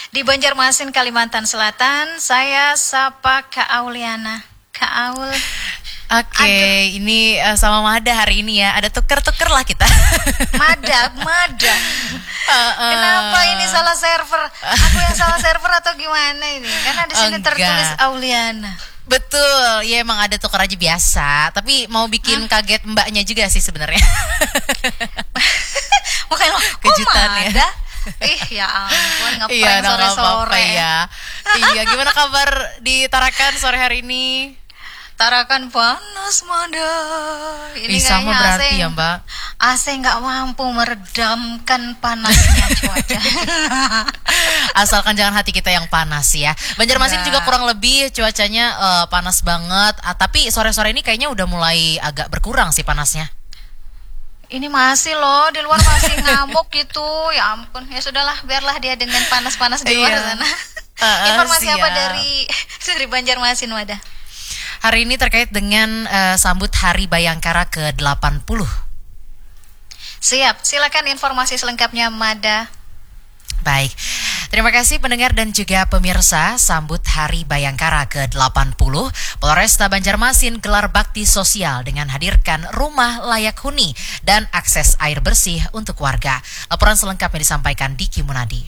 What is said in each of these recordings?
Di Banjarmasin, Kalimantan Selatan, saya sapa Kak Auliana. Kak Aul. Oke, ini sama Mada hari ini ya. Ada tuker-tuker lah kita. Mada. Kenapa ini salah server? Aku yang salah server atau gimana ini? Karena di sini tertulis Auliana. Betul, ya emang ada tuker aja biasa. Tapi mau bikin kaget mbaknya juga sih sebenarnya. Makanya kejutan ya. Ya ampun, ngapain sore-sore ya. Iya, gimana kabar di Tarakan sore hari ini? Tarakan panas, Mada. Ini sama berarti ya, Mbak. AC nggak mampu meredamkan panasnya cuaca. Asalkan jangan hati kita yang panas ya. Banjarmasin juga kurang lebih cuacanya panas banget. Tapi sore-sore ini kayaknya udah mulai agak berkurang sih panasnya. Ini masih loh, di luar masih ngamuk gitu. Ya ampun, ya sudahlah, biarlah dia dengan panas-panas di luar sana. Informasi apa dari Banjarmasin, Mada? Hari ini terkait dengan sambut Hari Bayangkara ke-80. Siap, silakan informasi selengkapnya, Mada. Baik, terima kasih pendengar dan juga pemirsa. Sambut Hari Bayangkara ke-80, Polresta Banjarmasin gelar bakti sosial dengan hadirkan rumah layak huni dan akses air bersih untuk warga. Laporan selengkapnya disampaikan Diki Munadi.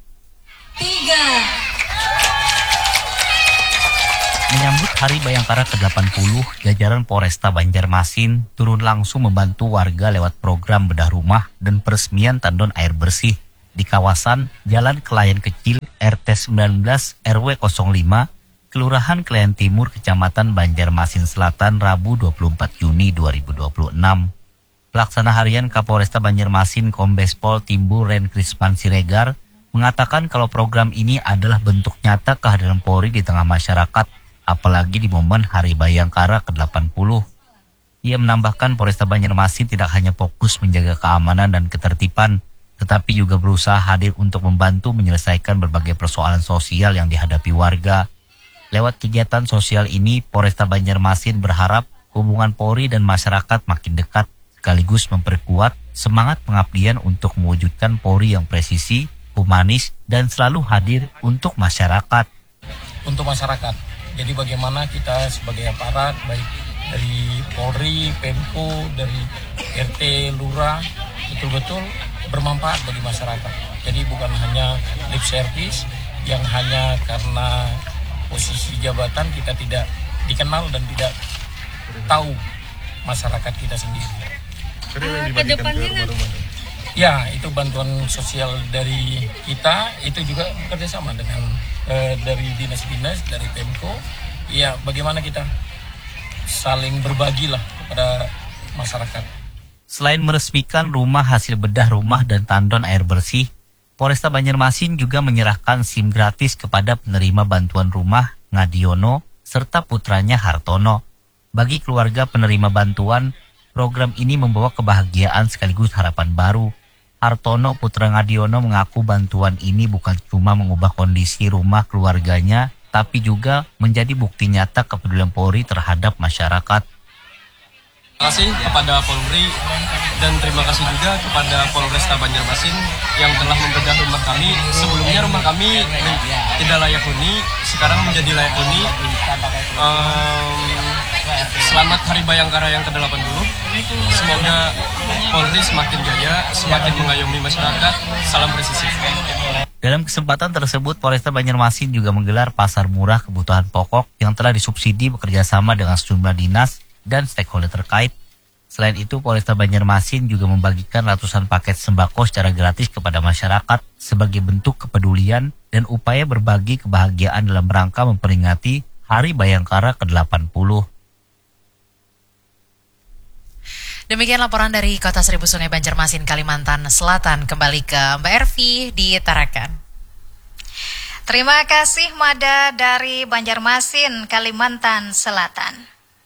3. Menyambut Hari Bayangkara ke-80, jajaran Polresta Banjarmasin turun langsung membantu warga lewat program bedah rumah dan peresmian tandon air bersih di kawasan Jalan Kelayan Kecil RT 19 RW 05, Kelurahan Kelayan Timur, Kecamatan Banjarmasin Selatan, Rabu 24 Juni 2026. Pelaksana harian Kapolresta Banjarmasin Kombes Pol Timbul Ren Krisman Siregar mengatakan kalau program ini adalah bentuk nyata kehadiran Polri di tengah masyarakat, apalagi di momen Hari Bayangkara ke-80. Ia menambahkan Polresta Banjarmasin tidak hanya fokus menjaga keamanan dan ketertiban, tetapi juga berusaha hadir untuk membantu menyelesaikan berbagai persoalan sosial yang dihadapi warga. Lewat kegiatan sosial ini, Polresta Banjarmasin berharap hubungan Polri dan masyarakat makin dekat, sekaligus memperkuat semangat pengabdian untuk mewujudkan Polri yang presisi, humanis, dan selalu hadir untuk masyarakat. Untuk masyarakat, jadi bagaimana kita sebagai aparat, baik dari Polri, Pemko, dari RT, Lurah, betul-betul bermanfaat bagi masyarakat. Jadi bukan hanya lip service yang hanya karena posisi jabatan kita tidak dikenal dan tidak tahu masyarakat kita sendiri. Kedepannya ya, itu bantuan sosial dari kita, itu juga kerjasama dengan dari dinas-dinas, dari Pemko. Ya, bagaimana kita saling berbagilah kepada masyarakat. Selain meresmikan rumah hasil bedah rumah dan tandon air bersih, Polresta Banjarmasin juga menyerahkan SIM gratis kepada penerima bantuan rumah Ngadiono serta putranya Hartono. Bagi keluarga penerima bantuan, program ini membawa kebahagiaan sekaligus harapan baru. Hartono, putra Ngadiono, mengaku bantuan ini bukan cuma mengubah kondisi rumah keluarganya, tapi juga menjadi bukti nyata kepedulian Polri terhadap masyarakat. Terima kasih kepada Polri dan terima kasih juga kepada Polresta Banjarmasin yang telah membedah rumah kami. Sebelumnya rumah kami tidak layak huni, sekarang menjadi layak huni. Selamat Hari Bayangkara yang ke-80. Semoga Polri semakin jaya, semakin mengayomi masyarakat. Salam presisi. Dalam kesempatan tersebut, Polresta Banjarmasin juga menggelar pasar murah kebutuhan pokok yang telah disubsidi bekerjasama dengan sejumlah dinas dan stakeholder terkait. Selain itu, Polresta Banjarmasin juga membagikan ratusan paket sembako secara gratis kepada masyarakat sebagai bentuk kepedulian dan upaya berbagi kebahagiaan dalam rangka memperingati Hari Bayangkara ke-80. Demikian laporan dari Kota Seribu Sungai Banjarmasin, Kalimantan Selatan. Kembali ke Mbak Ervi di Tarakan. Terima kasih, Mada, dari Banjarmasin, Kalimantan Selatan.